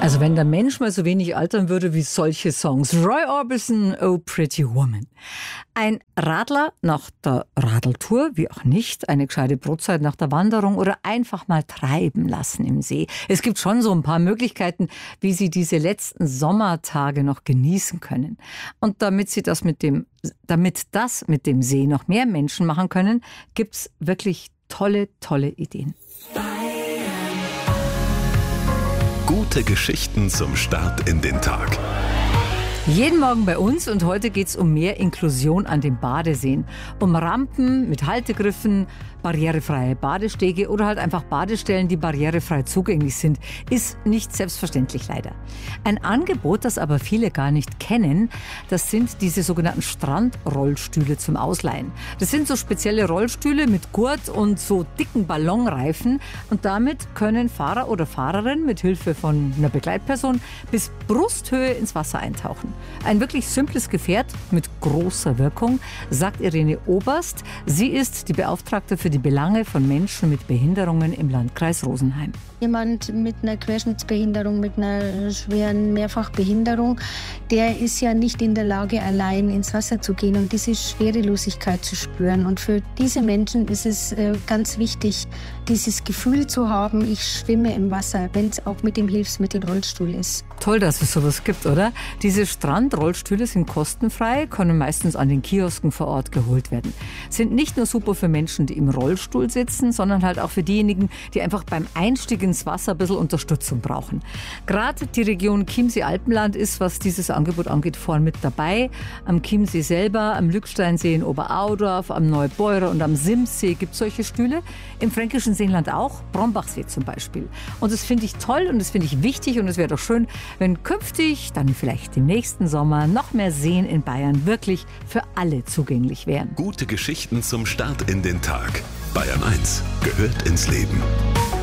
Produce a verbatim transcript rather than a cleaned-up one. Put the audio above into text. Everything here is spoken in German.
Also wenn der Mensch mal so wenig altern würde wie solche Songs. Roy Orbison, Oh Pretty Woman. Ein Radler nach der Radeltour, wie auch nicht, eine gescheite Brotzeit nach der Wanderung oder einfach mal treiben lassen im See. Es gibt schon so ein paar Möglichkeiten, wie Sie diese letzten Sommertage noch genießen können. Und damit Sie das mit dem, damit das mit dem See noch mehr Menschen machen können, gibt's wirklich tolle, tolle Ideen. Gute Geschichten zum Start in den Tag. Jeden Morgen bei uns und heute geht's um mehr Inklusion an den Badeseen. Um Rampen mit Haltegriffen, barrierefreie Badestege oder halt einfach Badestellen, die barrierefrei zugänglich sind. Ist nicht selbstverständlich leider. Ein Angebot, das aber viele gar nicht kennen, das sind diese sogenannten Strandrollstühle zum Ausleihen. Das sind so spezielle Rollstühle mit Gurt und so dicken Ballonreifen und damit können Fahrer oder Fahrerin mit Hilfe von einer Begleitperson bis Brusthöhe ins Wasser eintauchen. Ein wirklich simples Gefährt mit großer Wirkung, sagt Irene Oberst. Sie ist die Beauftragte für die Belange von Menschen mit Behinderungen im Landkreis Rosenheim. Jemand mit einer Querschnittsbehinderung, mit einer schweren Mehrfachbehinderung, der ist ja nicht in der Lage, allein ins Wasser zu gehen und diese Schwerelosigkeit zu spüren. Und für diese Menschen ist es äh, ganz wichtig, dieses Gefühl zu haben, ich schwimme im Wasser, wenn es auch mit dem Hilfsmittel Rollstuhl ist. Toll, dass es sowas gibt, oder? Diese Strandrollstühle sind kostenfrei, können meistens an den Kiosken vor Ort geholt werden. Sind nicht nur super für Menschen, die im Rollstuhl sitzen, sondern halt auch für diejenigen, die einfach beim Einstieg ins Wasser ein bisschen Unterstützung brauchen. Gerade die Region Chiemsee-Alpenland ist, was dieses Angebot angeht, vorn mit dabei. Am Chiemsee selber, am Lücksteinsee in Oberaudorf, am Neubeurer und am Simssee gibt es solche Stühle. Im fränkischen Seenland auch, Brombachsee zum Beispiel. Und das finde ich toll und das finde ich wichtig und es wäre doch schön, wenn künftig, dann vielleicht im nächsten Sommer, noch mehr Seen in Bayern wirklich für alle zugänglich wären. Gute Geschichten zum Start in den Tag. Bayern eins gehört ins Leben.